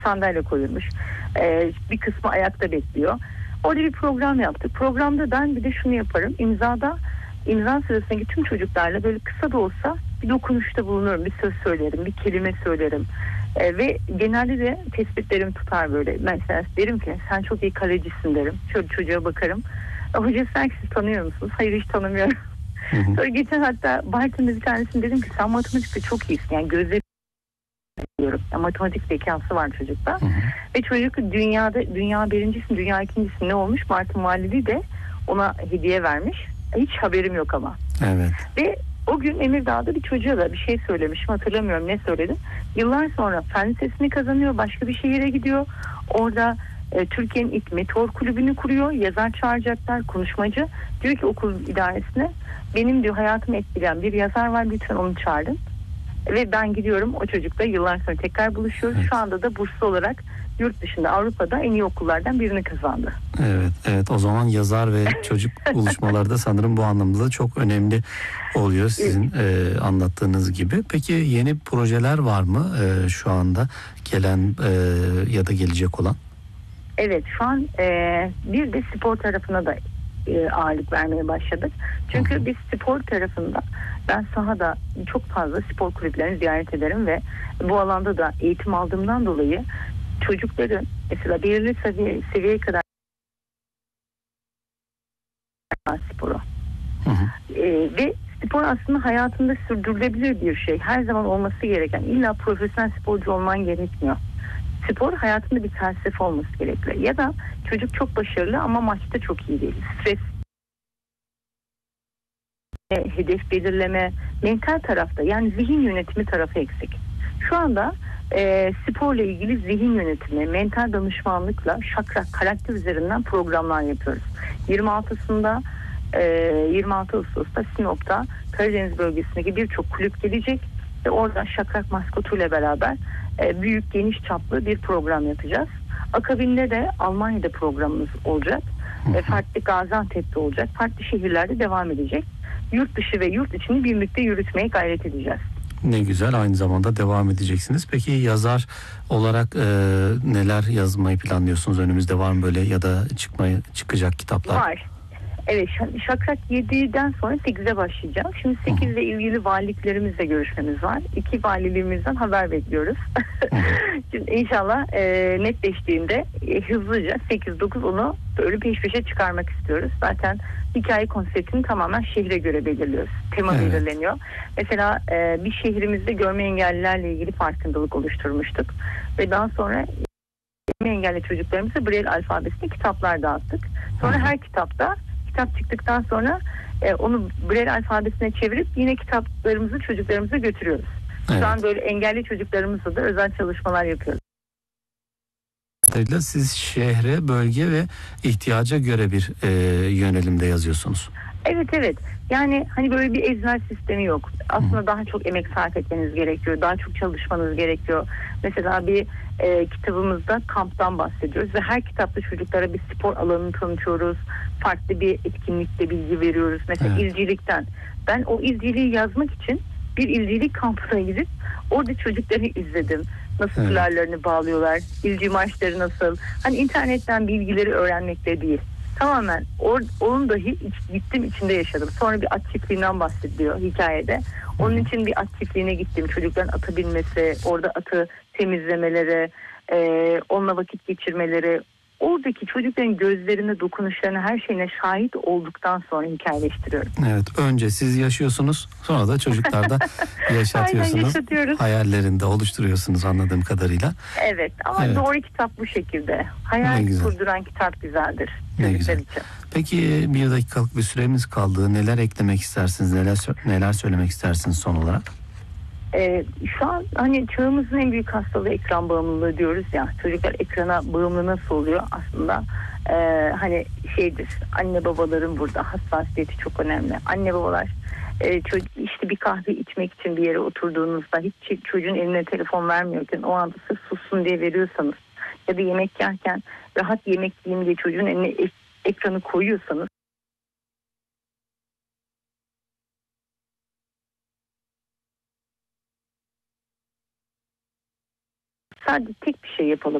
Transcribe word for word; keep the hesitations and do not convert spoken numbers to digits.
sandalye koyulmuş. Ee, bir kısmı ayakta bekliyor. Orada bir program yaptık. Programda ben bir de şunu yaparım. İmzada, imza sırasındaki tüm çocuklarla böyle kısa da olsa bir dokunuşta bulunurum. Bir söz söylerim, bir kelime söylerim. Ee, ve genelde de tespitlerim tutar böyle. Mesela derim ki sen çok iyi kalecisin derim. Şöyle çocuğa bakarım. Hoca sen siz tanıyor musunuz? Hayır, hiç tanımıyorum. Hı hı. Sonra geçen hatta Bartın'da bir tanesini dedim ki sen matematikte çok iyisin. Yani gözleri diyorum. Yani matematik zekası var çocukta. Hı hı. Ve çocuk dünyada dünya birincisi, dünya ikincisi ne olmuş? Bartın valiliği de ona hediye vermiş. Hiç haberim yok ama. Evet. Ve o gün Emirdağ'da bir çocuğa da bir şey söylemişim. Hatırlamıyorum ne söyledim. Yıllar sonra fen lisesini kazanıyor. Başka bir şehire gidiyor. Orada e, Türkiye'nin ilk meteor kulübünü kuruyor. Yazar çağıracaklar. Konuşmacı. Diyor ki okul idaresine benim diyor hayatımı etkileyen bir yazar var. Lütfen onu çağırın. Ve ben gidiyorum, o çocukla yıllar sonra tekrar buluşuyoruz. Evet. Şu anda da burslu olarak yurt dışında, Avrupa'da en iyi okullardan birini kazandı. Evet, evet. O zaman yazar ve çocuk buluşmaları da sanırım bu anlamda da çok önemli oluyor sizin e, anlattığınız gibi. Peki yeni projeler var mı e, şu anda gelen e, ya da gelecek olan? Evet, şu an e, bir de spor tarafına da e, ağırlık vermeye başladık. Çünkü Hı-hı. biz spor tarafında ben sahada çok fazla spor kulüplerini ziyaret ederim ve bu alanda da eğitim aldığımdan dolayı çocukların mesela belirli seviye, seviyeye kadar sporu e, ve spor aslında hayatında sürdürülebilir bir şey. Her zaman olması gereken, illa profesyonel sporcu olman gerekmiyor. Spor hayatında bir felsefe olması gerekiyor. Ya da çocuk çok başarılı ama maçta çok iyi değil. Stres, hedef belirleme, mental tarafta yani zihin yönetimi tarafı eksik. Şu anda e, sporla ilgili zihin yönetimi, mental danışmanlıkla şakra, karakter üzerinden programlar yapıyoruz. yirmi altısında e, yirmi altı Ağustos'ta Sinop'ta Karadeniz bölgesindeki birçok kulüp gelecek ve orada şakrak maskotuyla beraber e, büyük geniş çaplı bir program yapacağız. Akabinde de Almanya'da programımız olacak. E, farklı Gaziantep'te olacak. Farklı şehirlerde devam edecek. Yurt dışı ve yurt içini birlikte yürütmeye gayret edeceğiz. Ne güzel, aynı zamanda devam edeceksiniz. Peki yazar olarak e, neler yazmayı planlıyorsunuz? Önümüzde var mı böyle ya da çıkmaya çıkacak kitaplar? Var. Evet, Şakrak yediden sonra sekize başlayacağım. Şimdi sekiz ile ilgili valiliklerimizle görüşmemiz var. İki valiliğimizden haber bekliyoruz. Şimdi inşallah e, netleştiğinde e, hızlıca sekiz dokuz onu böyle peş peşe çıkarmak istiyoruz. Zaten hikaye konseptini tamamen şehre göre belirliyoruz. Tema evet. belirleniyor. Mesela e, bir şehrimizde görme engellilerle ilgili farkındalık oluşturmuştuk. Ve daha sonra görme engelli çocuklarımıza Braille alfabesinde kitaplar dağıttık. Sonra her kitapta kitap çıktıktan sonra e, onu Braille alfabesine çevirip yine kitaplarımızı çocuklarımıza götürüyoruz. Evet. Şu an böyle engelli çocuklarımızla da özel çalışmalar yapıyoruz. Siz şehre, bölge ve ihtiyaca göre bir e, yönelimde yazıyorsunuz. Evet evet. Yani hani böyle bir ezber sistemi yok. Aslında Hı. daha çok emek sarf etmeniz gerekiyor. Daha çok çalışmanız gerekiyor. Mesela bir e, kitabımızda kamptan bahsediyoruz ve her kitapta çocuklara bir spor alanını tanıtıyoruz. Farklı bir etkinlikte bilgi veriyoruz. Mesela evet. izcilikten. Ben o izciliği yazmak için bir izcilik kampına gidip orada çocukları izledim. Nasıl evet. kılarlarını bağlıyorlar, izci marşları nasıl. Hani internetten bilgileri öğrenmekle değil. Tamamen or, onun dahi iç, gittim içinde yaşadım. Sonra bir at çiftliğinden bahsediliyor hikayede. Onun için bir at çiftliğine gittim. Çocukların ata binmesi, orada atı temizlemeleri, e, onunla vakit geçirmeleri. Oradaki çocukların gözlerine, dokunuşlarına, her şeyine şahit olduktan sonra hikayeleştiriyorum. Evet, önce siz yaşıyorsunuz, sonra da çocuklarda yaşatıyorsunuz. Hayallerinde oluşturuyorsunuz anladığım kadarıyla. Evet, ama evet. doğru kitap bu şekilde. Hayal kurduran kitap güzeldir. Ne güzel. Için. Peki bir dakikalık bir süremiz kaldı. Neler eklemek istersiniz? Neler neler söylemek istersiniz son olarak? Ee, şu an hani çağımızın en büyük hastalığı ekran bağımlılığı diyoruz ya. Çocuklar ekrana bağımlı nasıl oluyor? Aslında e, hani şeydir. Anne babaların burada hassasiyeti çok önemli. Anne babalar e, çocuk, işte bir kahve içmek için bir yere oturduğunuzda hiç çocuğun eline telefon vermiyorken o anda sırf sussun diye veriyorsanız ya da yemek yerken rahat yemek yiyeyim diye çocuğun eline ek, ekranı koyuyorsanız sadece tek bir şey yapalım.